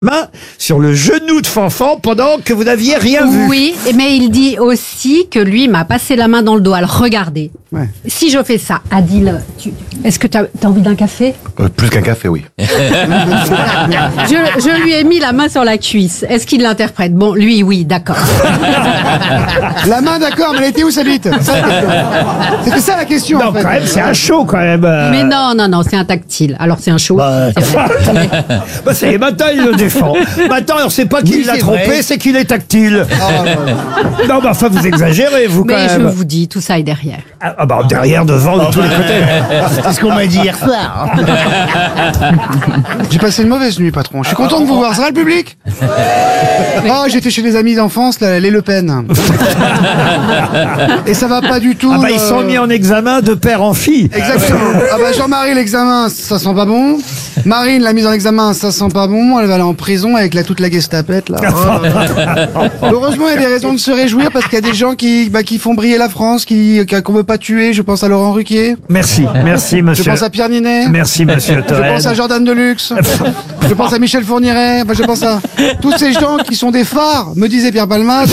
main sur le genou de Fanfan pendant que vous n'aviez rien vu. Oui, mais il dit aussi que lui m'a passé la main dans le dos. Alors regardez, si je fais ça, Adil, est-ce que tu as envie d'un café? Plus qu'un café, oui. Je lui ai mis la main sur la cuisse. Est-ce qu'il l'interprète? Bon, lui, oui, d'accord. La main, d'accord, mais elle était où sa bite? C'était ça la question. Non, en fait. quand même, c'est un show quand même. Mais non, c'est un tactile. Alors c'est un show. c'est vrai. Bah, ça y est, maintenant il le défend. Maintenant, alors c'est pas qu'il l'a trompé, c'est qu'il est tactile. Non, mais enfin, vous exagérez, vous, quand Mais je même. vous dis, tout ça est derrière. Ah bah, derrière, devant, de tous les côtés. C'est ce qu'on m'a dit hier soir. J'ai passé une mauvaise nuit, patron. Je suis content de vous voir. Ça va le public? Oh, j'étais chez des amis d'enfance, là, les Le Pen. Et ça va pas du tout. Ah bah, ils sont mis en examen de père en fille. Exactement. Ah bah Jean-Marie, l'examen, ça sent pas bon. Marine, la mise en examen, ça sent pas bon. Elle va aller en prison avec toute la gestapette, là. Heureusement, il y a des raisons de se réjouir parce qu'il y a des gens qui font briller la France, qu'on veut pas tuer. Je pense à Laurent Ruquier. Merci, Je monsieur. pense à Pierre Ninet. Merci, monsieur Je Toen. pense à Jordan Deluxe. Je pense à Michel Fourniret. Enfin, je pense à tous ces gens qui sont des phares, me disait Pierre Palmade.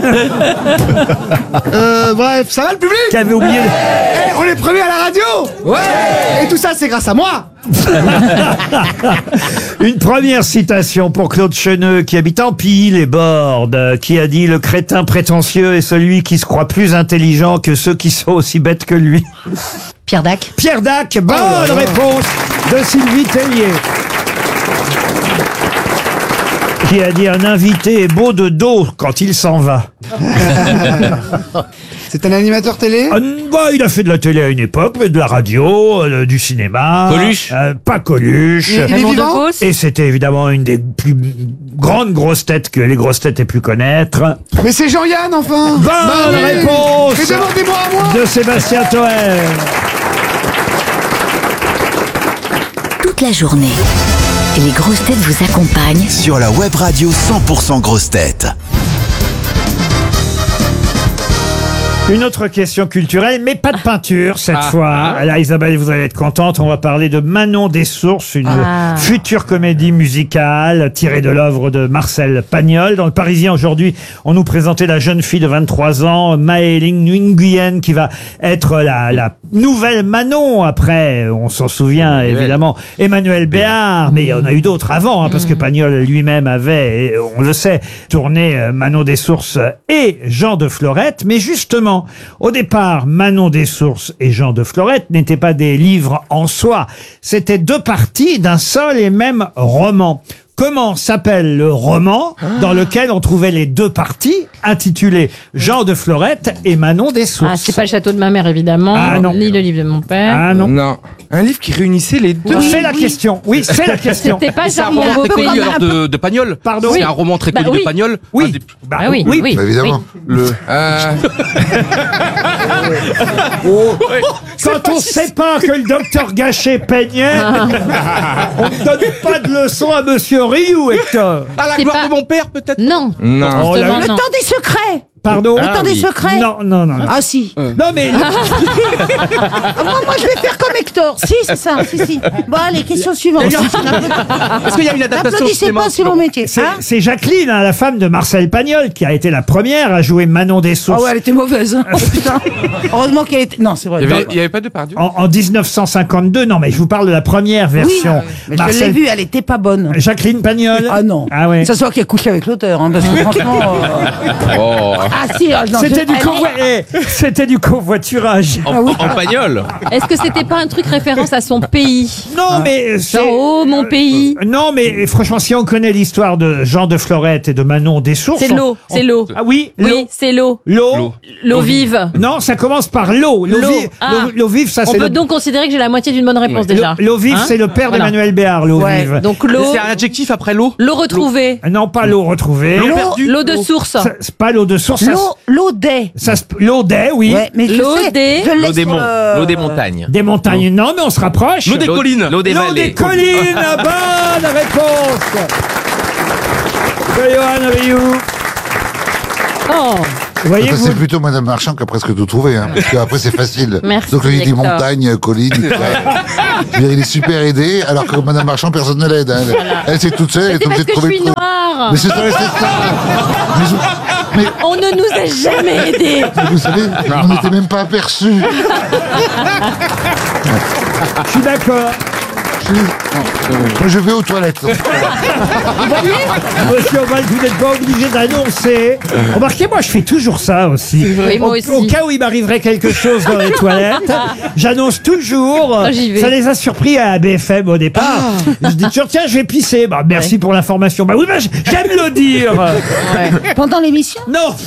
Bref, ça va le public? Qui avait oublié. Eh, on est premiers à la radio. Ouais. Et tout ça, c'est grâce à moi. Une première citation pour Claude Cheneux, qui habite Ampille, les Bordes, qui a dit: le crétin prétentieux est celui qui se croit plus intelligent que ceux qui sont aussi bêtes que lui. Pierre Dac. Pierre Dac, bonne réponse de Sylvie Tellier. Qui a dit: un invité est beau de dos quand il s'en va. C'est un animateur télé? Bah, il a fait de la télé à une époque, mais de la radio, du cinéma. Coluche. Pas Coluche. Il est Raymond vivant? Devos. Et c'était évidemment une des plus grandes grosses têtes que les grosses têtes aient pu connaître. Mais c'est Jean-Yann, enfin. Bonne oui. réponse Mais demandez-moi à moi. de Sébastien Toen. Toute la journée, les grosses têtes vous accompagnent Sur la web radio 100% grosses têtes. Une autre question culturelle, mais pas de peinture cette fois. Là, Isabelle, vous allez être contente. On va parler de Manon des Sources, une future comédie musicale tirée de l'œuvre de Marcel Pagnol. Dans le Parisien aujourd'hui, on nous présentait la jeune fille de 23 ans, Maëling Nguyen, qui va être la nouvelle Manon. Après, on s'en souvient évidemment, Emmanuel Béard, mais il y en a eu d'autres avant, parce que Pagnol lui-même avait, et on le sait, tourné Manon des Sources et Jean de Florette. Mais justement, au départ, Manon des Sources et Jean de Florette n'étaient pas des livres en soi. C'était deux parties d'un seul et même roman. Comment s'appelle le roman dans lequel on trouvait les deux parties, intitulé Jean de Florette et Manon des Sources? Ah, c'est pas le château de ma mère, évidemment. Ah, non. Ni le livre de mon père. Ah non. Non. Un livre qui réunissait les deux. C'est la question. Oui, c'est la question. C'était pas C'est un Charlie roman très Hebdo. connu alors de Pagnol. Pardon. C'est un roman très connu Bah oui. de Pagnol. Oui. Bah, Ah oui, oui. oui. Bah, évidemment. Quand on sait pas que le docteur Gachet peignait, on ne donne pas de leçon à Monsieur Rioux, Hector. Ah, la C'est gloire pas- de mon père, peut-être? Non. Non. Oh là Justement, là. non. Temps des secrets. Pardon. Le temps des secrets. Non, non, non. Ah si. Non, mais Ah, moi je vais faire comme Hector. Si, c'est ça. Si. Bon, allez, question suivante. Est-ce qu'il y a une adaptation au N'applaudissez cinéma? pas, c'est mon métier. c'est Hein c'est Jacqueline, la femme de Marcel Pagnol, qui a été la première à jouer Manon des Ah Sources. ouais, elle était mauvaise. hein. Oh, putain. Heureusement qu'elle était. Non, c'est vrai. Il y avait pas de Depardieu? En 1952, non, mais je vous parle de la première version. Mais je l'ai vue, elle était pas bonne. Jacqueline Pagnol. Ah non. Ah ouais. Ça se voit qu'elle couchait avec l'auteur, hein, parce que franchement. Oh. Ah si, non, C'était du covoiturage. En Pagnol? Est-ce que c'était pas un truc référence à son pays? Non, mais c'est... Genre, oh, mon pays. Non, mais franchement, si on connaît l'histoire de Jean de Florette et de Manon des Sources... C'est l'eau, c'est l'eau. Ah oui, l'eau. Oui, c'est l'eau. L'eau. L'eau vive. Non, ça commence par l'eau. L'eau L'eau. vive, Ah. l'eau vive, ça On c'est peut le... donc considérer que j'ai la moitié d'une bonne réponse déjà. L'eau vive, Hein c'est le père Voilà. d'Emmanuel Béard, l'eau Ouais. vive. Donc l'eau, C'est un adjectif après l'eau? l'eau retrouvée, Non, pas l'eau retrouvée. L'eau perdue? l'eau de source, Ça, c'est pas l'eau de source. L'eau des. L'eau des, oui. Ouais, mais je L'eau sais, des- je l'ai L'eau des sur, monts. L'eau des montagnes. Des montagnes, non, mais on se rapproche. L'eau des collines. L'eau des L'eau des collines, bonne réponse de Johan Rioux. oh, voyez, Enfin, vous... c'est plutôt Madame Marchand qui a presque tout trouvé, hein, parce qu'après c'est facile. Merci, Donc là, il dit Hector. montagne, colline. Je veux dire, il est super aidé, alors que Madame Marchand, personne ne l'aide. Hein. Elle, c'est toute seule, elle est C'est obligée parce de que je trouver suis le truc. noire. Mais c'est pas ça. On ne nous a jamais aidés. Mais vous savez, on n'était même pas aperçus. Je suis d'accord. Moi, je vais aux toilettes. Monsieur Oval, vous n'êtes pas obligé d'annoncer. Remarquez, moi, je fais toujours ça aussi. Oui, moi aussi. Au cas où il m'arriverait quelque chose dans les toilettes, j'annonce toujours. J'y vais. Ça les a surpris à BFM au départ. Je dis toujours, tiens, je vais pisser. Bah, merci pour l'information. Bah oui, bah, j'aime le dire. Pendant l'émission? Non.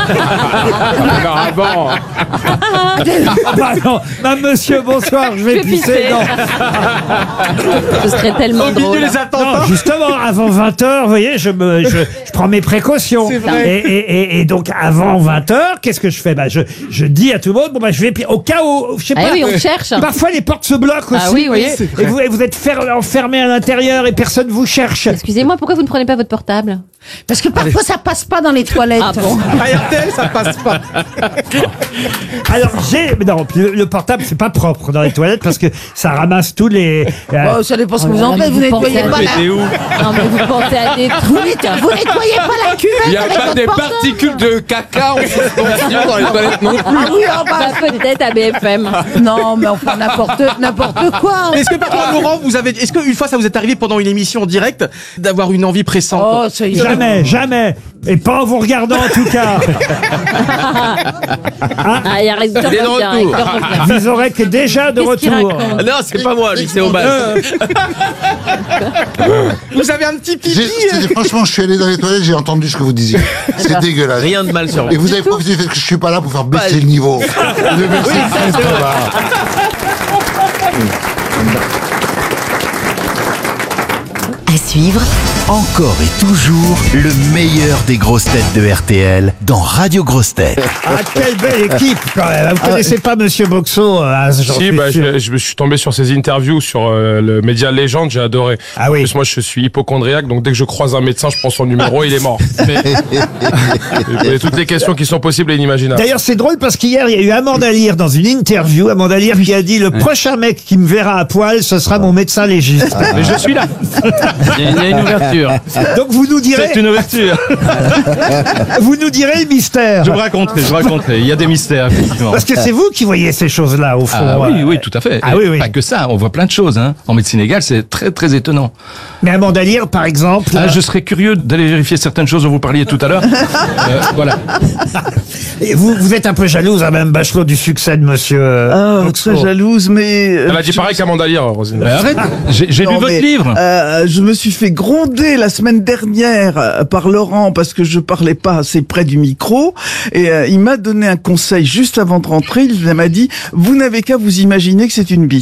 Avant. Bah non. Bah, monsieur, bonsoir, je vais pisser. Non. Ce serait tellement drôle. Non, justement, avant 20h, vous voyez, je prends mes précautions. Et donc, avant 20h, qu'est-ce que je fais? Bah, je dis à tout le monde, bon, bah, je vais, au cas où, je sais Ah pas. oui, on cherche. Parfois, les portes se bloquent aussi, Ah oui, vous voyez. oui, Et vous êtes enfermé à l'intérieur et personne vous cherche. Excusez-moi, pourquoi vous ne prenez pas votre portable? Parce que parfois ça passe pas dans les toilettes. Ah bon? À RTL, ça passe pas. Alors, non, le portable, c'est pas propre dans les toilettes parce que ça ramasse tous les, Oh, ça dépend ce que vous en faites. Vous nettoyez pas la... T'es où? Non, mais vous pensez à des Vous trucs. nettoyez pas la cuvette Il n'y a avec pas votre des portable. particules de caca en suspension dans les toilettes non plus. Ah oui, oh, bah, Bah, peut-être à BFM. non, mais enfin n'importe quoi. Est-ce que par contre, Laurent, est-ce qu'une fois ça vous est arrivé pendant une émission en direct d'avoir une envie pressante? Oh, ça y est. Jamais. Et pas en vous regardant, en tout cas. Ah, il y a Hector Il est de revient, retour. Hector revient. Vous aurez que déjà de Qu'est-ce qu'il retour. raconte? Non, c'est pas moi, lui, c'est Aubal. Vous avez un petit pipi Franchement, je suis allé dans les toilettes, j'ai entendu ce que vous disiez. C'est dégueulasse. Rien de mal sur Et vous. vous avez profité du fait que je suis pas là pour faire baisser le niveau. Le baisser le très bas. À suivre, Encore et toujours le meilleur des grosses têtes de RTL dans Radio Grosses Têtes. Ah, quelle belle équipe, quand même. Vous connaissez pas Monsieur Boxo, j'en Si, suis bah, sûr. je me suis tombé sur ses interviews sur le média Légende, j'ai adoré. Ah En oui. plus, moi, je suis hypochondriaque, donc dès que je croise un médecin, je prends son numéro, il est mort. Mais, je connais toutes les questions qui sont possibles et inimaginables. D'ailleurs, c'est drôle parce qu'hier, il y a eu Amanda Lear dans une interview. Amanda Lear qui a dit, le prochain mec qui me verra à poil, ce sera mon médecin légiste. Mais je suis là. Il y a une ouverture. Donc vous nous direz, C'est une ouverture. vous nous direz le mystère. Je vous raconterai. Il y a des mystères, effectivement. Parce que c'est vous qui voyez ces choses-là, au fond. Ah oui, oui, tout à fait. Ah oui, oui. Pas que ça, on voit plein de choses. Hein. En médecine légale, c'est très, très étonnant. Mais Amanda Lear, par exemple. Ah, je serais curieux d'aller vérifier certaines choses dont vous parliez tout à l'heure. Voilà. Et vous êtes un peu jalouse, hein, Mme Bachelot, du succès de Monsieur. Boxo. Très jalouse, mais... Elle a dit pareil qu'Amanda Lear, Rosine. Mais arrête, j'ai lu Non, votre mais, livre. Je me suis fait gronder la semaine dernière par Laurent parce que je parlais pas assez près du micro et il m'a donné un conseil juste avant de rentrer. Il m'a dit « Vous n'avez qu'à vous imaginer que c'est une bite. »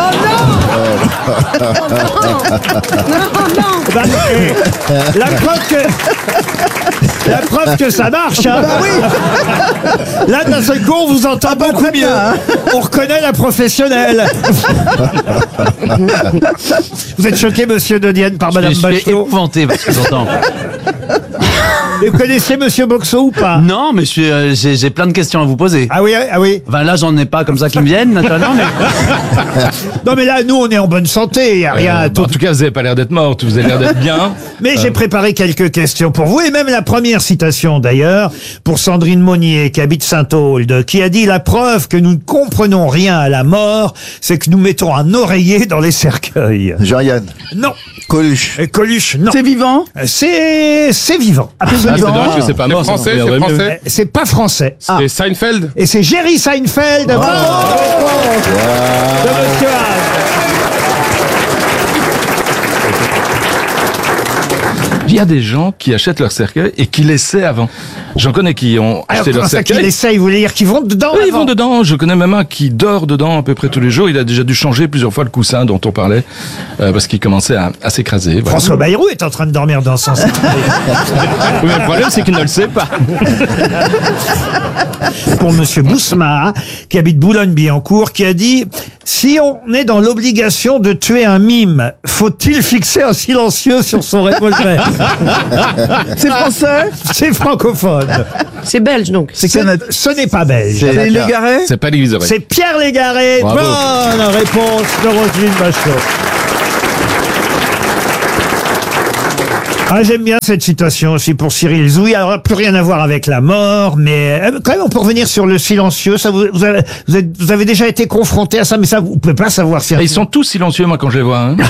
Bah, la preuve que ça marche, hein. Là, d'un seul coup, on vous entend beaucoup mieux. On reconnaît la professionnelle. Vous êtes choqué, monsieur de Dienne, par Madame Bachelot? épouvanté parce que j'entends. Et vous connaissez Monsieur Boxo ou pas? Non, mais j'ai plein de questions à vous poser. Ah oui, ah oui. Enfin, là, j'en ai pas comme ça qui me viennent, naturellement, mais... Non, mais là, nous, on est en bonne santé. Il n'y a rien. En tout cas, vous n'avez pas l'air d'être morte, vous avez l'air d'être bien. Mais j'ai préparé quelques questions pour vous, et même la première citation d'ailleurs, pour Sandrine Monnier, qui habite Saint-Auld, qui a dit « La preuve que nous ne comprenons rien à la mort, c'est que nous mettons un oreiller dans les cercueils. » Jean-Yann. Non. Coluche. Coluche, non. C'est vivant? C'est vivant. Absolument. C'est dommage que c'est pas mort. français, ça c'est m'aurait mieux. français. C'est pas français. C'est Seinfeld. Et c'est Jerry Seinfeld. Bravo. De Monsieur Haas. Il y a des gens qui achètent leur cercueil et qui l'essaient avant. J'en connais qui ont Alors, acheté leur comment ça qu'ils cercueil. essayent? Vous voulez dire qu'ils vont dedans? Oui, ils avant vont dedans. Je connais même un qui dort dedans à peu près tous les jours. Il a déjà dû changer plusieurs fois le coussin dont on parlait parce qu'il commençait à s'écraser. Voilà. François Bayrou est en train de dormir dans son cercueil. Oui, mais le problème, c'est qu'il ne le sait pas. Pour Monsieur Bousma, qui habite Boulogne-Billancourt, qui a dit « Si on est dans l'obligation de tuer un mime, faut-il fixer un silencieux sur son revolver ?» C'est français? C'est francophone. C'est belge donc. Ce n'est pas belge. C'est Légaré? C'est pas Légaré. C'est Pierre Légaré. Bravo. Bonne réponse de Roselyne Bachelot. Ah, j'aime bien cette citation aussi pour Cyril Zouy. Alors, plus rien à voir avec la mort, mais quand même, on peut revenir sur le silencieux. Ça, vous avez déjà été confronté à ça, mais ça, vous pouvez pas savoir si... Ils sont tous silencieux, moi, quand je les vois. Hein.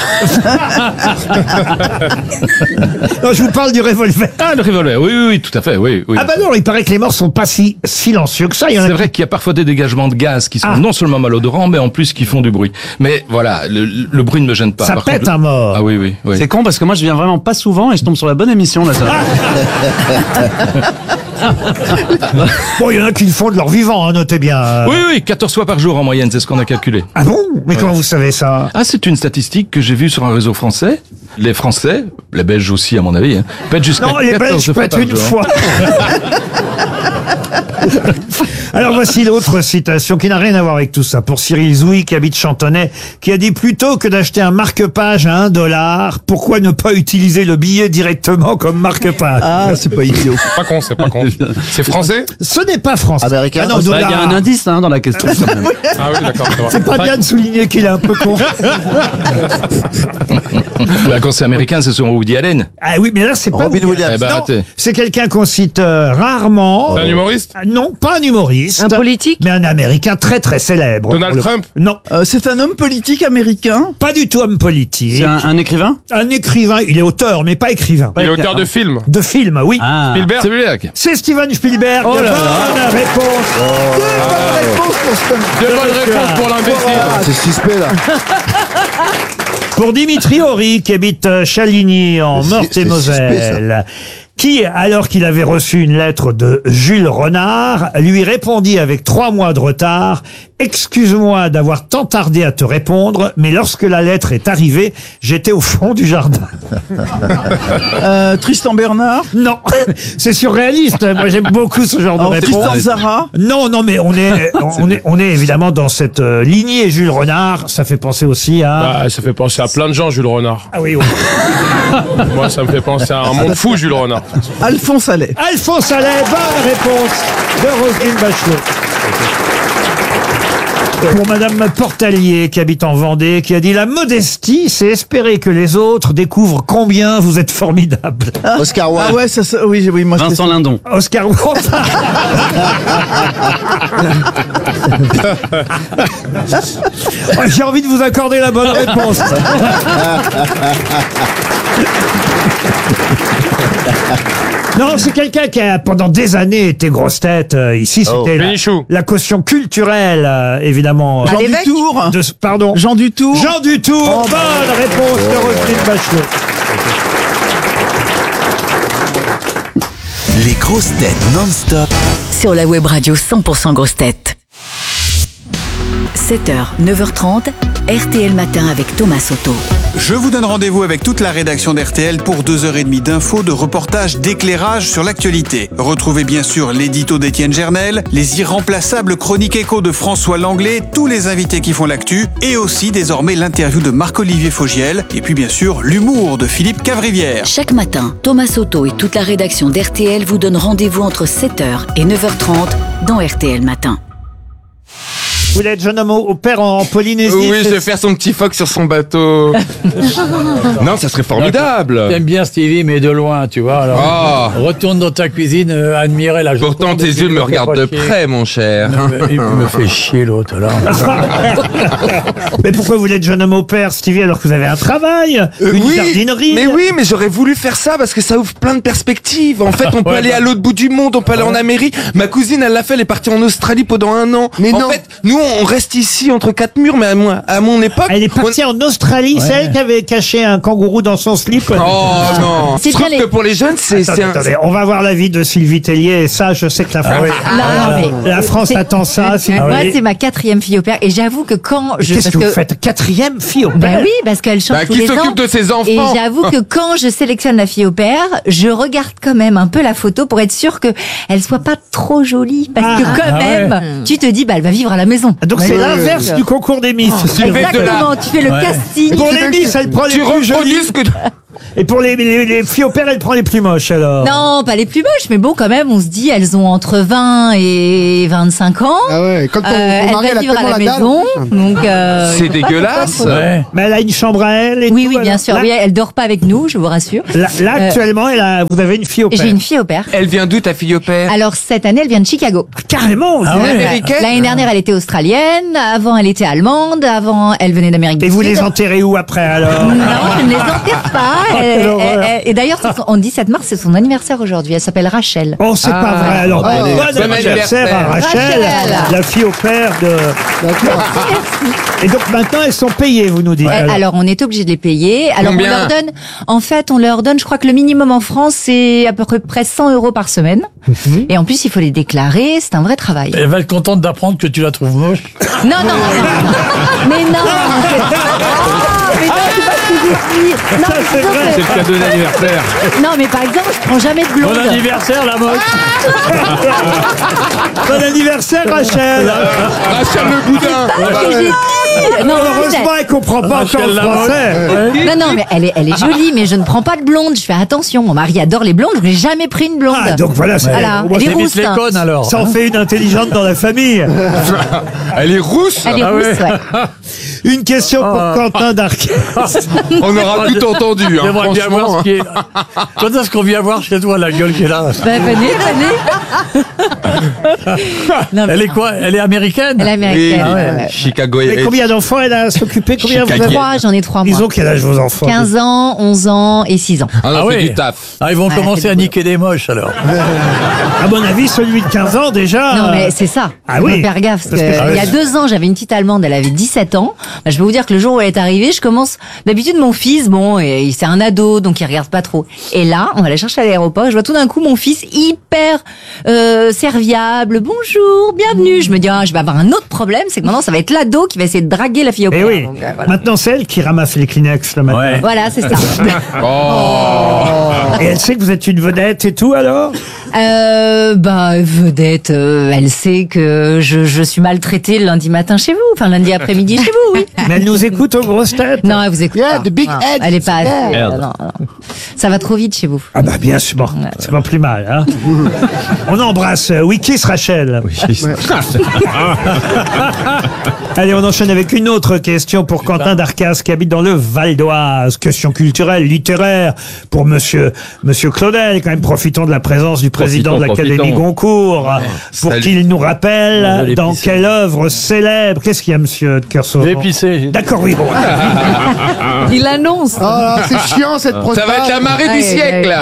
Non, je vous parle du revolver. Ah, le revolver, oui, tout à fait, oui. Ah bah non, il paraît que les morts sont pas si silencieux que ça. C'est vrai qu'il y a parfois des dégagements de gaz qui sont non seulement malodorants, mais en plus qui font du bruit. Mais voilà, le bruit ne me gêne pas. Ça pète un mort. Ah oui. C'est con parce que moi je viens vraiment pas souvent et je tombe sur la bonne émission là. Bon, il y en a qui le font de leur vivant, hein, notez bien. Oui, 14 fois par jour en moyenne, c'est ce qu'on a calculé. Ah bon? Mais comment vous savez ça? Ah, c'est une statistique que j'ai vue sur un réseau français. Les Français, les Belges aussi à mon avis, pètent jusqu'à 14 fois par jour. Non, les Belges pètent une fois. Alors voici l'autre citation qui n'a rien à voir avec tout ça. Pour Cyril Zouy, qui habite Chantonnay, qui a dit plutôt que d'acheter un marque-page à $1, pourquoi ne pas utiliser le billet directement comme marque-page? Ah, c'est pas idiot. C'est pas con. C'est français? Ce n'est pas français. Américain? Ah non, Il y dollar. a un indice dans la question. Quand même. Ah oui, d'accord. C'est pas bien de souligner qu'il est un peu con. Là, quand c'est américain, c'est sur Woody Allen. Ah oui, mais là, c'est pas Robin Williams. Eh ben, Non, arrêtez. c'est quelqu'un qu'on cite rarement. C'est un humoriste? Non, pas un humoriste. Un politique? Mais un américain très très célèbre. Donald Trump? Non, C'est un homme politique américain? pas du tout homme politique. C'est un écrivain? Un écrivain, il est auteur, mais pas écrivain. Il est auteur de films. De film, oui. Ah. Spielberg? Spielberg. C'est Steven Spielberg. Oh là là. Bonne réponse. Deux bonnes réponses pour l'imbécile. C'est suspect, là. Pour Dimitri Horry, qui habite Chaligny, en C'est Meurthe-et-Moselle, qui, alors qu'il avait reçu une lettre de Jules Renard, lui répondit avec 3 mois de retard « Excuse-moi d'avoir tant tardé à te répondre, mais lorsque la lettre est arrivée, j'étais au fond du jardin. Tristan Bernard? » Non, c'est surréaliste. Moi, j'aime beaucoup ce genre de réponse. Tristan Zara? Non, mais on est évidemment dans cette lignée. Jules Renard, ça fait penser aussi à... Bah, ça fait penser à plein de gens, Jules Renard. Ah oui. Moi, ça me fait penser à un monde fou, Jules Renard. Alphonse Allais. Alphonse Allais, bonne réponse de Roselyne Bachelot. Pour Madame Portalier, qui habite en Vendée, qui a dit « La modestie, c'est espérer que les autres découvrent combien vous êtes formidable. Oscar Wilde. Ah ouais, oui, moi Vincent Lindon. » Oscar Wilde. Oh, j'ai envie de vous accorder la bonne réponse. Non, c'est quelqu'un qui a pendant des années été grosse tête. Ici, c'était la caution culturelle, évidemment. Jean Dutour. Pardon. Jean Dutour. Jean Dutour. Bonne réponse de Roselyne Bachelot. Les grosses têtes non-stop Sur la web radio 100% grosses têtes. 7h, 9h30, RTL Matin avec Thomas Soto. Je vous donne rendez-vous avec toute la rédaction d'RTL pour 2h30 d'infos, de reportages, d'éclairage sur l'actualité. Retrouvez bien sûr l'édito d'Étienne Gernel, les irremplaçables chroniques écho de François Langlais, tous les invités qui font l'actu, et aussi désormais l'interview de Marc-Olivier Fogiel, et puis bien sûr l'humour de Philippe Cavrivière. Chaque matin, Thomas Soto et toute la rédaction d'RTL vous donnent rendez-vous entre 7h et 9h30 dans RTL Matin. Vous voulez être jeune homme au père en Polynésie? Oui, je vais faire son petit phoque sur son bateau. Non, ça serait formidable. T'aimes bien Stevie, mais de loin, tu vois. Alors, retourne dans ta cuisine, admirer la journée. Pourtant, tes yeux me regardent de près, mon cher. Il me fait chier, l'autre, là. Mais pourquoi vous voulez être jeune homme au père, Stevie, alors que vous avez un travail, une jardinerie? Mais oui, mais j'aurais voulu faire ça parce que ça ouvre plein de perspectives. En fait, on peut aller à l'autre bout du monde, on peut aller en Amérique. Ma cousine, elle l'a fait, elle est partie en Australie pendant 1 an. Mais en fait, nous, on reste ici entre 4 murs, mais à mon époque... Elle est partie en Australie, c'est elle qui avait caché un kangourou dans son slip. Oh non. Je trouve que pour les jeunes, Attendez, on va voir l'avis de Sylvie Tellier, et ça, je sais que la France attend ça. Moi, c'est ma 4e fille au père, et j'avoue que quand je... Qu'est-ce que vous faites? 4e fille au père? Ben oui, parce qu'elle change tous qui les ans. s'occupe de ses enfants? Et j'avoue que quand je sélectionne la fille au père, je regarde quand même un peu la photo pour être sûre qu'elle soit pas trop jolie, parce que quand même, tu te dis, bah, elle va vivre à la maison. Donc c'est l'inverse du concours des Miss. Exactement, tu fais le casting. Pour les Miss, elle prend les plus jolies. Et pour les filles au père, elle prend les plus moches alors. Non, pas les plus moches, mais bon, quand même, on se dit, elles ont entre 20 et 25 ans. Ah ouais, quand ton Elle mari, va elle a vivre à tellement la la dalle, maison. Donc, C'est dégueulasse. Ouais. Mais elle a une chambre à elle et oui, tout, oui, bien alors. sûr. Là, Oui, elle dort pas avec nous, je vous rassure. là, actuellement, vous avez une fille au père. J'ai une fille au père. Elle vient d'où ta fille au père? Alors, cette année, elle vient de Chicago. Carrément. Ah ouais. Américaine? L'année dernière, elle était australienne. Avant, elle était allemande. Avant, elle venait d'Amérique du Et Sud. vous les enterrez où après alors? Non, je ne les enterre pas. Quelle horreur. Et d'ailleurs, on dit 17 mars, c'est son anniversaire aujourd'hui. Elle s'appelle Rachel. Oh, c'est pas vrai. Alors, bon anniversaire à Rachel, la fille au père de. Et donc maintenant, elles sont payées, vous nous dites. Alors, on est obligé de les payer. Alors, Combien? on leur donne, en fait, je crois que le minimum en France, c'est à peu près 100 € par semaine. Et en plus, il faut les déclarer. C'est un vrai travail. Elle va être contente d'apprendre que tu la trouves moche. Non, non, mais non. Mais non, c'est pas ce que j'ai dit. Non, mais c'est vrai. C'est le cadeau d'anniversaire. Non, mais par exemple, je prends jamais de blonde. Bon anniversaire, la moche. Bon anniversaire, Rachel. Rachel le boudin. C'est ce que j'ai dit. Non, Heureusement, elle comprend pas encore le français. Non, non, mais elle est jolie, mais je ne prends pas de blonde. Je fais attention. Mon mari adore les blondes. Je n'ai jamais pris une blonde. Ah, donc voilà, c'est Voilà. moi, Elle est c'est rousse. les connes alors. ça en fait une intelligente dans la famille. Elle est rousse. Elle est rousse, ouais. Une question pour Quentin Darcas. On aura tout entendu. Hein, J'aimerais bien voir franchement. ce qui est. Quand est-ce qu'on vient voir chez toi la gueule qu'elle a? Bah, venez. Non, mais Elle est quoi? Elle est américaine? elle est américaine. Oui, ouais. Chicago. Mais combien d'enfants elle a s'occupé? Combien vous avez? 3, j'en ai 3 Ils mois. ont quel âge vos enfants? 15 ans, 11 ans et 6 ans. Ah non, Ah c'est oui. du taf. Ah, ils vont Ouais, commencer c'est à du niquer des moches alors. À mon avis, celui de 15 ans déjà. Non, mais c'est ça. Ah Il oui. faut faire gaffe. Parce Parce que- que il y a 2 ans, j'avais une petite Allemande, elle avait 17 ans. Bah, je peux vous dire que le jour où elle est arrivée, je commence. D'habitude, mon fils, bon, et c'est un ado, donc il regarde pas trop. Et là, on va la chercher à l'aéroport. Je vois tout d'un coup mon fils hyper serviable. Bonjour, bienvenue. Je me dis, ah, je vais avoir un autre problème, c'est que maintenant, ça va être l'ado qui va essayer de draguer la fille au Eh père. oui. Donc, voilà. Maintenant, c'est elle qui ramasse les Kleenex le matin. Ouais. Voilà, c'est ça. Et elle sait que vous êtes une vedette et tout alors? Vedette, elle sait que je suis maltraitée le lundi matin chez vous, enfin lundi après-midi chez vous, oui. Mais elle nous écoute aux grosses têtes. Non, elle vous écoute Yeah, pas. the big Non, head. elle est pas assez. Merde. Non. Ça va trop vite chez vous. Ah bah bien sûr, bon, c'est pas plus mal. Hein. On embrasse Wikis Rachel. Allez, on enchaîne avec une autre question pour Quentin Darcas qui habite dans le Val d'Oise. Question culturelle, littéraire pour Monsieur Claudel. Quand même, profitons de la présence du président de l'Académie Goncourt pour Salut. qu'il nous rappelle l'ai dans pissé. quelle œuvre célèbre. Qu'est-ce qu'il y a, Monsieur de Kersauzon? J'ai pissé. D'accord, oui, bon. Il annonce. Oh là, c'est chiant cette prostate. Ça va être la marée du Aïe, siècle.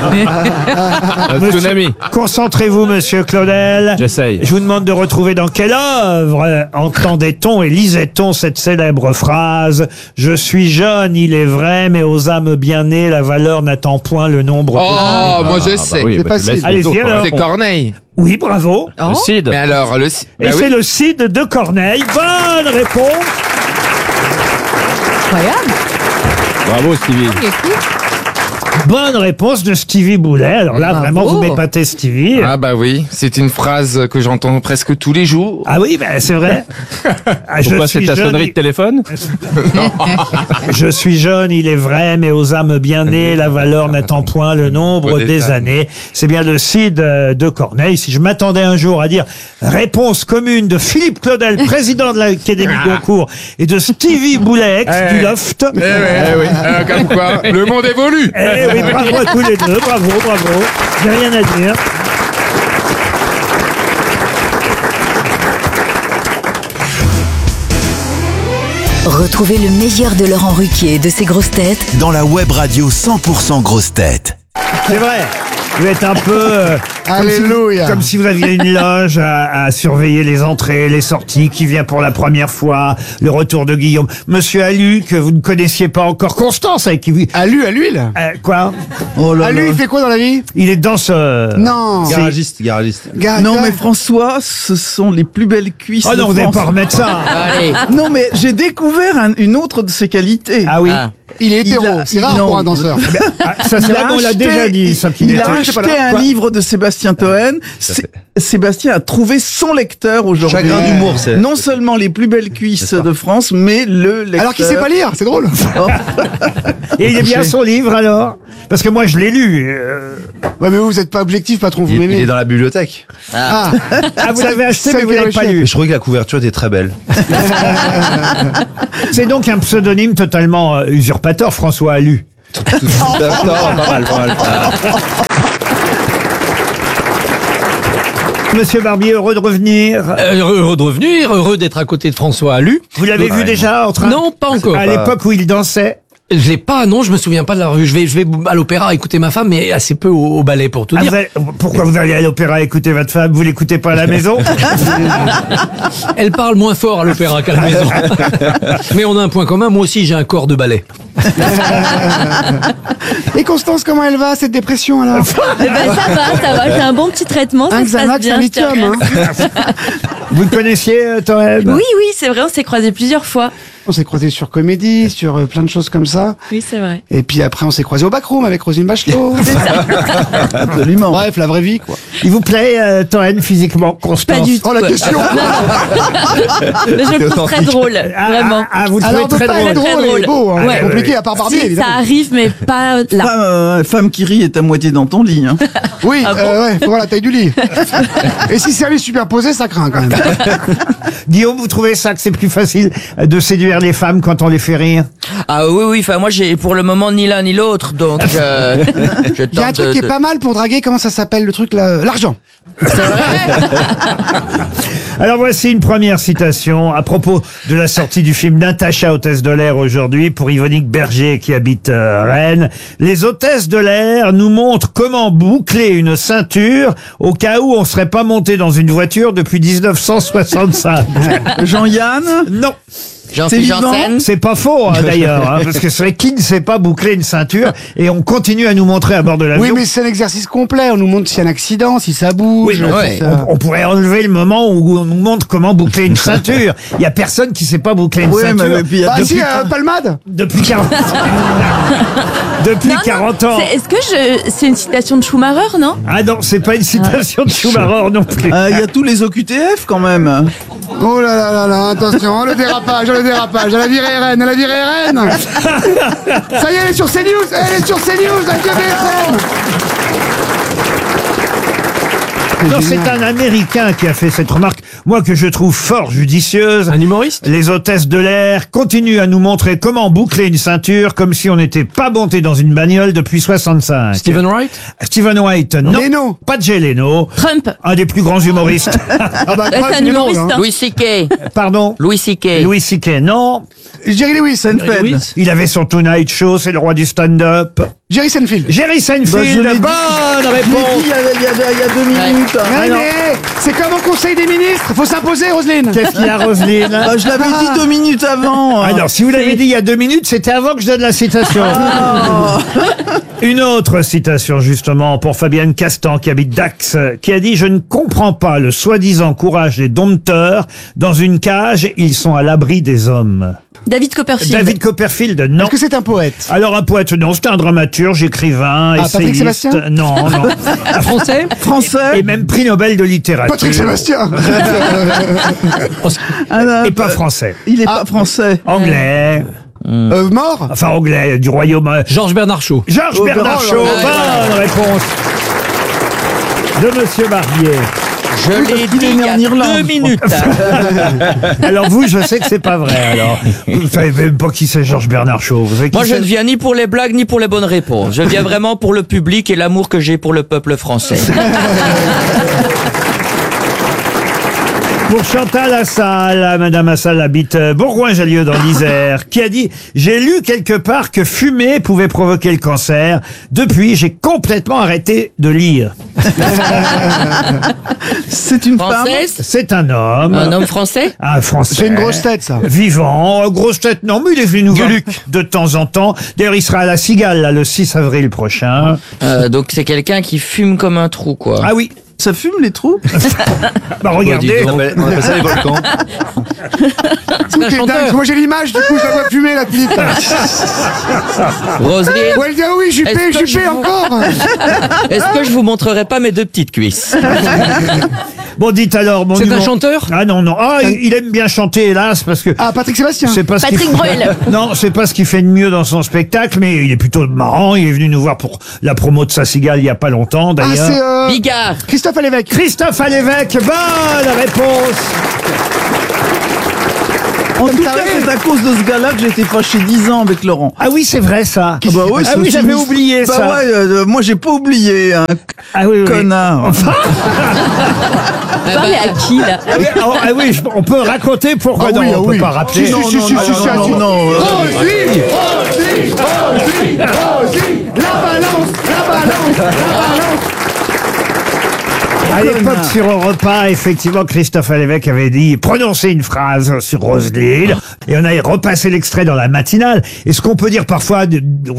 Un tsunami. Concentrez-vous, Monsieur Claudel. J'essaye. Je vous demande de retrouver dans quelle œuvre entendait-on et lisait-on cette célèbre phrase « Je suis jeune, il est vrai, mais aux âmes bien nées, la valeur n'attend point le nombre de... Oh, moi je sais. C'est facile. Allez-y, alors. C'est Corneille. Oui, bravo. Le Cid. Mais alors, le. Et Bah c'est oui. le Cid de Corneille. Bonne réponse. Incroyable. Bravo, Stevie. Bonne réponse de Stevie Boulet. Alors là, vraiment, vous m'épatez, Stevie. Ah bah oui, c'est une phrase que j'entends presque tous les jours. Ah oui, ben c'est vrai. Ah, Pourquoi c'est ta sonnerie de téléphone? Je suis jeune, il est vrai, mais aux âmes bien nées, la valeur n'attend point le nombre des années. C'est bien le Cid de Corneille. Si je m'attendais un jour à dire réponse commune de Philippe Claudel, président de l'Académie Goncourt, et de Stevie Boulet, ex du Loft. Eh oui, comme quoi, le monde évolue. Eh oui, bravo à tous les deux, bravo. J'ai rien à dire. Retrouvez le meilleur de Laurent Ruquier et de ses grosses têtes Dans la web radio 100% grosses têtes. C'est vrai. Vous êtes un peu Alléluia. comme si vous aviez une loge à surveiller les entrées, les sorties, qui vient pour la première fois, le retour de Guillaume. Monsieur Alu, que vous ne connaissiez pas encore, Constance, avec qui vous... Alu, à l'huile. Quoi? Oh là Alu, là. il fait quoi dans la vie? Il est danseur. Non. Garagiste. Non mais François, ce sont les plus belles cuisses Oh de non, vous n'allez France. pas remettre ça. Non mais j'ai découvert une autre de ses qualités. Ah oui. Il est hétéro. Il a- C'est rare non. pour un danseur. Ah, ça, c'est Il vrai a qu'on l'a acheté- déjà dit, ça, qu'il il était a hétéro. acheté un livre de Sébastien Toen. Sébastien a trouvé son lecteur aujourd'hui. Chagrin d'humour, c'est. Non seulement les plus belles cuisses de France, mais le lecteur. Alors qu'il sait pas lire, c'est drôle. Et il est bien son livre alors? Parce que moi je l'ai lu. Ouais, mais vous êtes pas objectif, patron, vous Il m'aimez. est dans la bibliothèque. Ah, vous l'avez acheté mais vous l'avez pas lu. Je trouvais que la couverture était très belle. C'est donc un pseudonyme totalement usurpateur, François Allu. Non, pas mal. Monsieur Barbier, heureux de revenir. Heureux de revenir, heureux d'être à côté de François Allu. Vous l'avez vu déjà en train? Non, pas encore. À l'époque où il dansait? Je l'ai pas, non, je me souviens pas de la rue. Je vais à l'opéra écouter ma femme, mais assez peu au ballet pour tout dire. Pourquoi vous allez à l'opéra écouter votre femme? Vous l'écoutez pas à la maison? Elle parle moins fort à l'opéra qu'à la maison. Mais on a un point commun, moi aussi j'ai un corps de ballet. Et Constance, comment elle va, cette dépression alors? Eh ben, ça va, j'ai un bon petit traitement, ça se passe bien. Vous le connaissiez, Toen? Oui, c'est vrai, on s'est croisés plusieurs fois. On s'est croisés sur Comédie, sur plein de choses comme ça. Oui, c'est vrai. Et puis après, on s'est croisés au backroom avec Roselyne Bachelot. Absolument. Bref, la vraie vie, quoi. Il vous plaît, Toen, physiquement, Constance? Pas du tout. Oh, la question. Mais je le trouve très drôle, vraiment. Vous le trouvez très drôle? Très drôle, beau, hein. Ouais. Compliqué à part Barbier, Si, évidemment. ça arrive, mais pas là. Femme qui rit est à moitié dans ton lit. Hein. Oui, ouais, faut voir la taille du lit. Et si service superposé, ça craint quand même. Guillaume, vous trouvez ça que c'est plus facile de séduire les femmes quand on les fait rire? Ah oui, enfin moi j'ai pour le moment ni l'un ni l'autre, donc je tente. Il y a un truc qui est pas mal pour draguer, comment ça s'appelle le truc là? L'argent. Alors voici une première citation à propos de la sortie du film Natacha, hôtesse de l'air aujourd'hui, pour Yvonique Berger qui habite Rennes. Les hôtesses de l'air nous montrent comment boucler une ceinture au cas où on serait pas monté dans une voiture depuis 1965. Jean-Yann? Non. Jean-Philippe Janssen. C'est pas faux d'ailleurs, hein, parce que c'est vrai qui ne sait pas boucler une ceinture et on continue à nous montrer à bord de l'avion. Oui, mais c'est un exercice complet. On nous montre s'il y a un accident, si ça bouge. Oui, on pourrait enlever le moment où on nous montre comment boucler une ceinture. Il y a personne qui sait pas boucler une ceinture. Mais puis, si, Palmade. Depuis 40 ans. Est-ce que c'est une citation de Schumacher, non? Ah non, c'est pas une citation de Schumacher non plus. Il y a tous les OQTF quand même. Oh là là là là, attention, le dérapage, elle a viré RN. Ça y est, elle est sur CNews, adieu BFM. Non, c'est un Américain qui a fait cette remarque, moi que je trouve fort judicieuse. Un humoriste? Les hôtesses de l'air continuent à nous montrer comment boucler une ceinture comme si on n'était pas monté dans une bagnole depuis 65. Stephen Wright? Stephen Wright, non. Leno. Pas Jay Leno. Trump. Un des plus grands humoristes. C'est un humoriste. Hein. Louis C.K. Pardon? Louis C.K. Louis C.K. Non. Jerry Lewis. Il avait son Tonight Show, c'est le roi du stand-up. Jerry Seinfeld. Jerry Seinfeld, bonne réponse. Il y a 2 minutes. Mais c'est comme au Conseil des ministres, faut s'imposer, Roselyne. Qu'est-ce qu'il y a, Roselyne? Je l'avais dit 2 minutes avant. Alors, si vous l'avez dit il y a 2 minutes, c'était avant que je donne la citation. Une autre citation, justement, pour Fabienne Castan, qui habite Dax, qui a dit « Je ne comprends pas le soi-disant courage des dompteurs. Dans une cage, ils sont à l'abri des hommes. » David Copperfield. David Copperfield, non. Est-ce que c'est un poète? Alors, un poète, non. C'est un dramaturge, écrivain, Patrick essayiste. Sébastien? Non. Français? Et même prix Nobel de littérature. Patrick Sébastien. Et pas français. Il est pas français. Anglais. Mort? Enfin, anglais, du royaume. Georges Bernard Shaw. Georges Bernard Shaw, bonne réponse de Monsieur Barbier. Je l'ai dit il y a 2 minutes. Alors vous, je sais que c'est pas vrai. Alors, vous savez même pas qui c'est Georges Bernard Shaw. Vous savez qui Moi, je c'est ne viens ni pour les blagues ni pour les bonnes réponses. Je viens vraiment pour le public et l'amour que j'ai pour le peuple français. Pour Chantal Assal, Madame Assal habite Bourgoin-Jallieu dans l'Isère, qui a dit « J'ai lu quelque part que fumer pouvait provoquer le cancer. Depuis, j'ai complètement arrêté de lire. » C'est une Française? femme? C'est un homme. Un homme français? Un Français. C'est une grosse tête, ça. Vivant. Grosse tête, non, mais il est venu nous voir de temps en temps. D'ailleurs, il sera à la Cigale, là, le 6 avril prochain. Donc c'est quelqu'un qui fume comme un trou, quoi. Ah oui. Ça fume les trous? Bah regardez. On appelle ça les volcans. Tout est dingue. Moi j'ai l'image, du coup je la vois fumer la petite. Roselyne. Ouais, elle dit ah oui, Juppé encore. Est-ce que je vous montrerai pas mes deux petites cuisses? Bon, dites alors, mon C'est numéro- un chanteur? Ah non, non. Ah, il aime bien chanter, hélas, parce que... Ah, Patrick Sébastien. C'est pas ce qu'il Patrick Bruel. Non, c'est pas ce qu'il fait de mieux dans son spectacle, mais il est plutôt marrant. Il est venu nous voir pour la promo de Sa Cigale il y a pas longtemps, Ah, d'ailleurs. c'est Bigard. Christophe Alévèque. Christophe Alévèque, bonne réponse. En tout cas, c'est à cause de ce gars-là que j'ai été fâché 10 ans avec Laurent. Ah oui, c'est vrai, ça. Ah bah ouais, Ah c'est oui, aussi j'avais une- oublié bah ça. ouais, moi j'ai pas oublié, hein. Ah oui, oui. Connard. Parlez à qui, là? Ah oui, ah oui, on peut raconter pourquoi Ah non, oui, ah on peut oui. pas rappeler. Si, si, si, non, non. Roselyne, la balance, la balance, la balance. À l'époque, sur Europe 1, effectivement, Christophe Alévèque avait dit, prononcé une phrase sur Roselyne, et on a repassé l'extrait dans la matinale. Et ce qu'on peut dire parfois,